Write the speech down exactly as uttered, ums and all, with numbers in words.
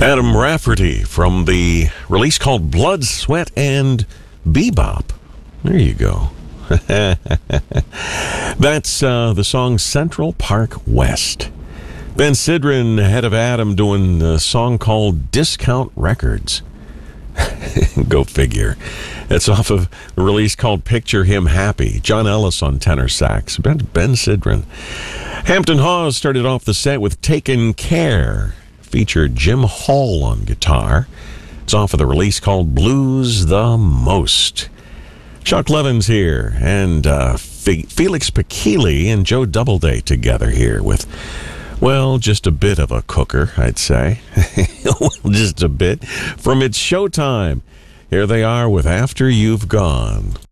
Adam Rafferty from the release called Blood, Sweat, and Bebop. There you go. That's uh, the song Central Park West. Ben Sidran, ahead of Adam, doing a song called Discount Records. Go figure. It's off of a release called Picture Him Happy. John Ellis on tenor sax. Ben, Ben Sidran. Hampton Hawes started off the set with Taken Care. Featured Jim Hall on guitar. It's off of the release called Blues the Most. Chuck Levin's here, and uh, F- Felix Pakili and Joe Doubleday together here with, well, just a bit of a cooker, I'd say. Just a bit. From It's Showtime. Here they are with After You've Gone.